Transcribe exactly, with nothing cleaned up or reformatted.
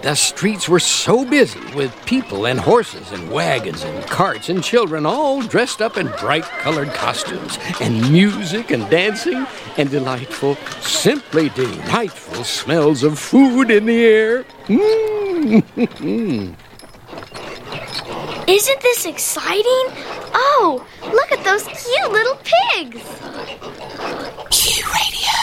The streets were so busy with people and horses and wagons and carts and children all dressed up in bright-colored costumes and music and dancing and delightful, simply delightful smells of food in the air. Mm. Isn't this exciting? Oh, look at those cute little pigs.